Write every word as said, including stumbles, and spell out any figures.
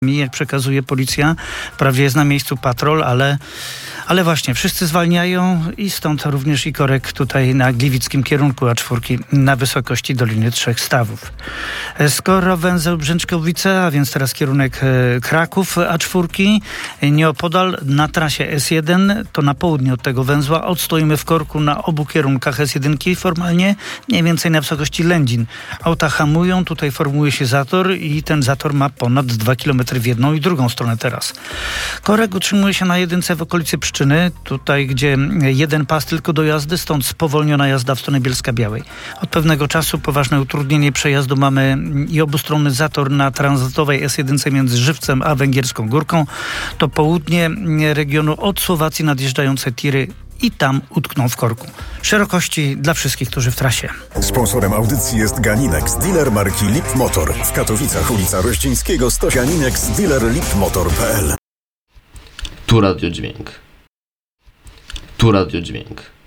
Jak przekazuje policja, wprawdzie jest na miejscu patrol, ale, ale właśnie wszyscy zwalniają i stąd również i korek tutaj na gliwickim kierunku A cztery na wysokości Doliny Trzech Stawów. Skoro węzeł Brzęczkowice, a więc teraz kierunek Kraków A cztery, nieopodal na trasie S jeden, to na południe od tego węzła odstoimy w korku na obu kierunkach S jeden, formalnie mniej więcej na wysokości Lędzin. Auta hamują, tutaj formuje się zator i ten zator ma ponad dwa kilometry w jedną i drugą stronę teraz. Korek utrzymuje się na jedynce w okolicy Pszczyny, tutaj gdzie jeden pas tylko do jazdy, stąd spowolniona jazda w stronę Bielska-Białej. Od pewnego czasu poważne utrudnienie przejazdu mamy i obustronny zator na tranzytowej S jeden między Żywcem a Węgierską Górką. To południe regionu od Słowacji nadjeżdżające tiry i tam utkną w korku. Szerokości dla wszystkich, którzy w trasie. Sponsorem audycji jest Ganinex, dealer marki Lip Motor. W Katowicach ulica Rościńskiego sto. Ganinex, dealer lipmotor kropka p l. Tu radiodźwięk. Tu radiodźwięk.